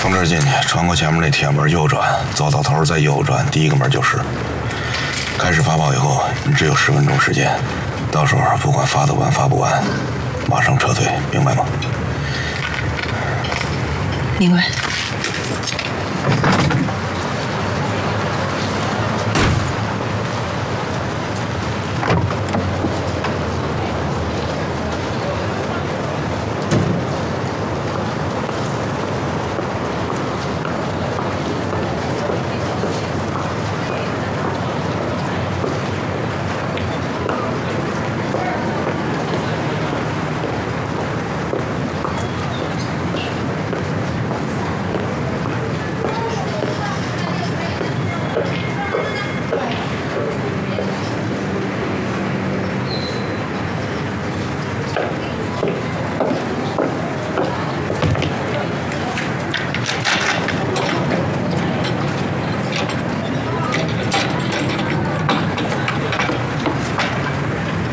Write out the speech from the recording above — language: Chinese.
从这儿进去，穿过前面那铁门右转，走到头再右转，第一个门就是。开始发炮以后，你只有10分钟时间，到时候不管发得完发不完，马上撤退，明白吗？ 明白。